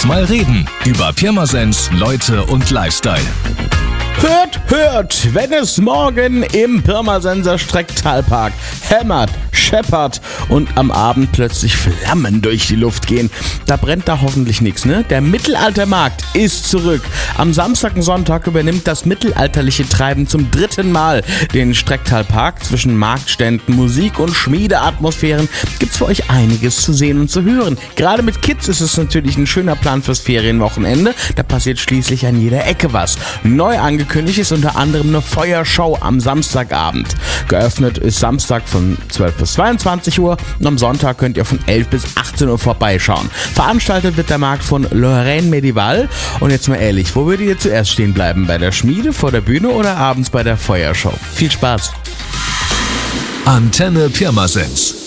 Lass mal reden über Pirmasens, Leute und Lifestyle. Hört, wenn es morgen im Pirmasenser Strecktalpark hämmert, scheppert und am Abend plötzlich Flammen durch die Luft gehen. Da brennt da hoffentlich nichts, ne? Der Mittelaltermarkt ist zurück. Am Samstag und Sonntag übernimmt das mittelalterliche Treiben zum 3. Mal den Strecktalpark. Zwischen Marktständen, Musik und Schmiedeatmosphären gibt's für euch einiges zu sehen und zu hören. Gerade mit Kids ist es natürlich ein schöner Plan fürs Ferienwochenende. Da passiert schließlich an jeder Ecke was. Neu angekündigt ist unter anderem eine Feuershow am Samstagabend. Geöffnet ist Samstag von 12 bis 22 Uhr und am Sonntag könnt ihr von 11 bis 18 Uhr vorbeischauen. Veranstaltet wird der Markt von Lorraine Medival. Und jetzt mal ehrlich, wo würdet ihr zuerst stehen bleiben? Bei der Schmiede, vor der Bühne oder abends bei der Feuershow? Viel Spaß! Antenne Pirmasens.